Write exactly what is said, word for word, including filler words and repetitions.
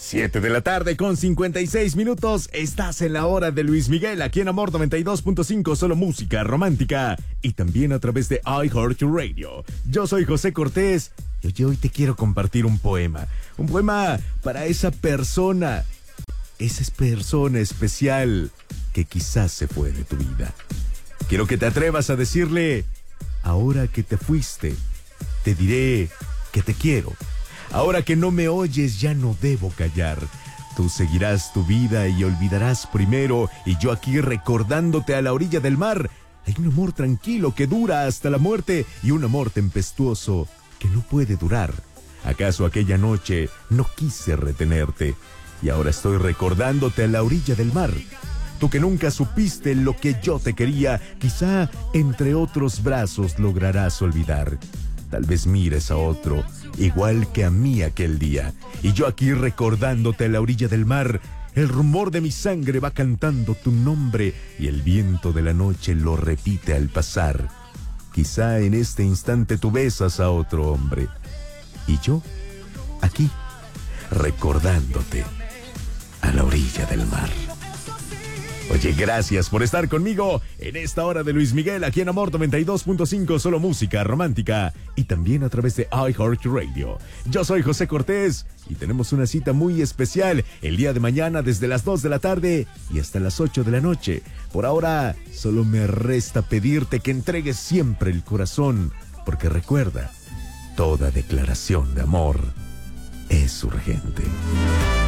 Siete de la tarde con cincuenta y seis minutos. Estás en la hora de Luis Miguel, aquí en Amor noventa y dos punto cinco, solo música romántica. Y también a través de iHeartRadio. Yo soy José Cortés y hoy te quiero compartir un poema. Un poema para esa persona, esa persona especial que quizás se fue de tu vida. Quiero que te atrevas a decirle: ahora que te fuiste, te diré que te quiero. Ahora que no me oyes, ya no debo callar. Tú seguirás tu vida y olvidarás primero, y yo aquí recordándote a la orilla del mar. Hay un amor tranquilo que dura hasta la muerte y un amor tempestuoso que no puede durar. ¿Acaso aquella noche no quise retenerte? Y ahora estoy recordándote a la orilla del mar. Tú que nunca supiste lo que yo te quería, quizá entre otros brazos lograrás olvidar. Tal vez mires a otro, igual que a mí aquel día. Y yo aquí recordándote a la orilla del mar. El rumor de mi sangre va cantando tu nombre y el viento de la noche lo repite al pasar. Quizá en este instante tú besas a otro hombre. Y yo, aquí, recordándote a la orilla del mar. Oye, gracias por estar conmigo en esta hora de Luis Miguel, aquí en Amor noventa y dos punto cinco, solo música romántica, y también a través de iHeartRadio. Yo soy José Cortés y tenemos una cita muy especial el día de mañana desde las dos de la tarde y hasta las ocho de la noche. Por ahora, solo me resta pedirte que entregues siempre el corazón, porque recuerda, toda declaración de amor es urgente.